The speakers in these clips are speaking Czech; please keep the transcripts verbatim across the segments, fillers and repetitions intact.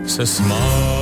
se smát.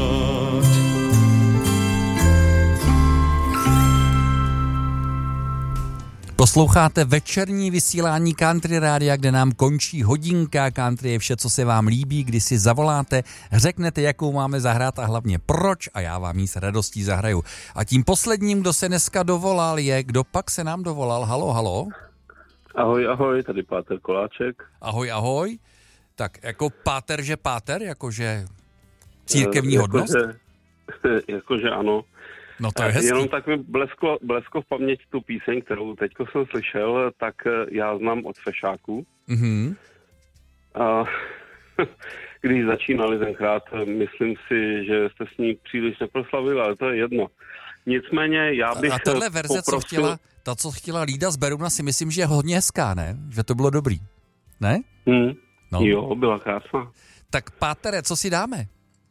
Posloucháte večerní vysílání Country Rádia, kde nám končí hodinka. Country je vše, co se vám líbí, když si zavoláte, řeknete, jakou máme zahrát a hlavně proč a já vám ji s radostí zahraju. A tím posledním, kdo se dneska dovolal, je, kdo pak se nám dovolal? Halo, halo. Ahoj, ahoj, tady Páter Koláček. Ahoj, ahoj. Tak jako páter, že páter, jakože církevní e, hodnost? Jakože, jakože ano. No to je hezký. Jenom tak mi blesko, blesko v paměti tu píseň, kterou teďko jsem slyšel, tak já znám od Fešáků. Mm-hmm. A když začínali tenkrát, myslím si, že jste s ní příliš neproslavili, ale to je jedno. Nicméně já bych... A tahle verze, poprosil... co chtěla, ta, co chtěla Lída z Beruna, si myslím, že je hodně hezká, ne? Že to bylo dobrý. Ne? Hmm. No. Jo, byla krásná. Tak Pátere, co si dáme?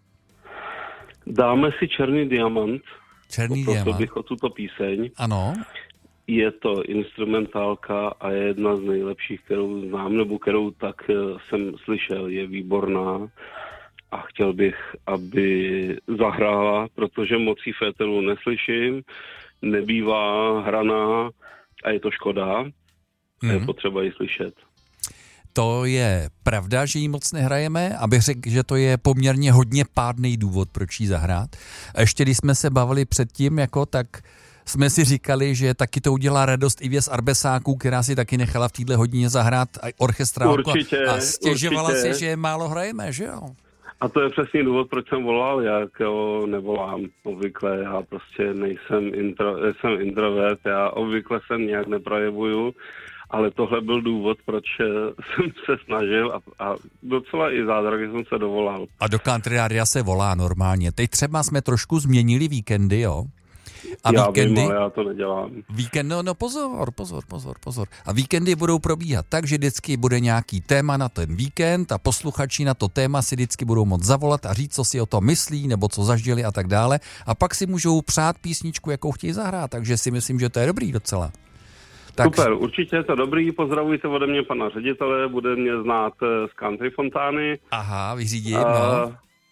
Dáme si Černý diamant. Černý Poprosil diamant. bych o tuto píseň. Ano. Je to instrumentálka a je jedna z nejlepších, kterou znám, nebo kterou tak jsem slyšel. Je výborná a chtěl bych, aby zahrála, protože moc jí v éteru neslyším, nebývá hraná a je to škoda. Hmm. A je potřeba ji slyšet. To je pravda, že ji moc nehrajeme, abych řekl, že to je poměrně hodně pádný důvod, proč ji zahrát. A ještě když jsme se bavili předtím, jako, tak jsme si říkali, že taky to udělá radost Ivě z Arbesáků, která si taky nechala v téhle hodině zahrát orchestrálku určitě, a stěžovala určitě. si, že málo hrajeme, že jo? A to je přesný důvod, proč jsem volal, jak jo, nevolám obvykle, já prostě nejsem intro, jsem introvert, já obvykle se nějak neprojevuju, ale tohle byl důvod, proč jsem se snažil a, a docela i zázraky jsem se dovolal. A do Country Rádia se volá normálně. Teď třeba jsme trošku změnili víkendy, jo? A já víkendy, vím, ale já to nedělám. Víkend, no, no pozor, pozor, pozor, pozor. A víkendy budou probíhat tak, že vždycky bude nějaký téma na ten víkend a posluchači na to téma si vždycky budou moct zavolat a říct, co si o tom myslí, nebo co zažili a tak dále. A pak si můžou přát písničku, jakou chtějí zahrát, takže si myslím, že to je dobrý docela. Tak... Super, určitě je to dobrý, pozdravujte ode mě pana ředitele, bude mě znát z Country Fontány. Aha, vyřídím, a, no.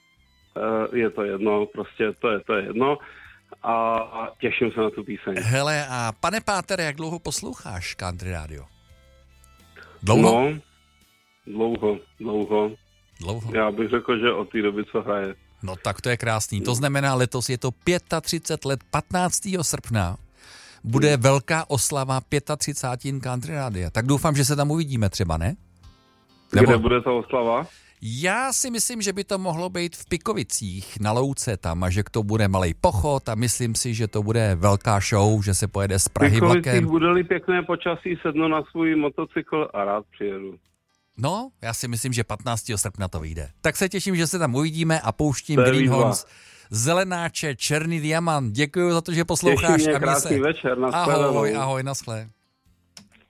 Je to jedno, prostě to je, to je jedno. A těším se na tu píseň. Hele, a pane Pátere, jak dlouho posloucháš Country Radio? Dlouho? No, dlouho, dlouho. Dlouho. Já bych řekl, že od té doby, co hraje. No tak to je krásný. To znamená, letos je to třicet pět let, patnáctého srpna. Bude hmm. velká oslava třicátým pátým Country Radia. Tak doufám, že se tam uvidíme třeba, ne? Nebo... Kde bude ta oslava? Já si myslím, že by to mohlo být v Pikovicích na Louce tam a že to bude malej pochod a myslím si, že to bude velká show, že se pojede z Prahy vlakem. V Pikovicích bude-li pěkné počasí, sednu na svůj motocykl a rád přijedu. No, já si myslím, že patnáctého srpna to vyjde. Tak se těším, že se tam uvidíme a pouštím Greenhorns, Zelenáče, Černý diamant. Děkuji za to, že posloucháš. Těším mě, a mě krásný se... večer, ahoj, ahoj, naschle.